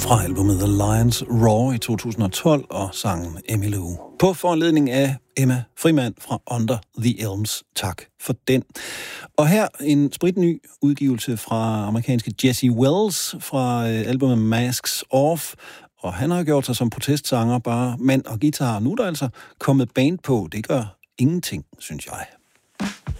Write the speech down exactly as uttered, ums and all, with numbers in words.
fra albumet The Lions Roar i to tusind og tolv og sangen Emmylou. På foranledning af Emma Frimand fra Under the Elms. Tak for den. Og her en spritny udgivelse fra amerikanske Jesse Wells fra albumet Masks Off. Og han har gjort sig som protestsanger, bare mand og guitar. Nu er der altså kommet band på. Det gør ingenting, synes jeg.